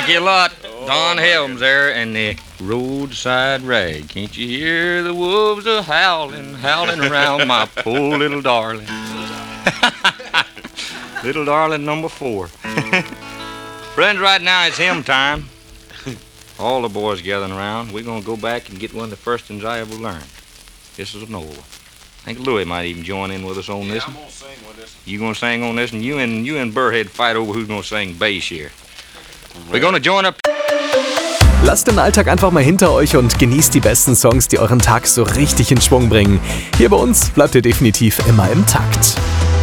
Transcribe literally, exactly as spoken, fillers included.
Thank you a lot. Don Helms there and the roadside rag. Can't you hear the wolves a howling, howling around my poor little darling? Little darling number four. Friends, right now it's hymn time. All the boys gathering around. We're going to go back and get one of the first ones I ever learned. This is an old one. I think Louie might even join in with us on this one. I'm gonna sing with this. You gonna sing on this one? You and you and Burrhead fight over who's gonna sing bass here. We're gonna join up. Lasst den Alltag einfach mal hinter euch und genießt die besten Songs, die euren Tag so richtig in Schwung bringen. Hier bei uns bleibt ihr definitiv immer im Takt.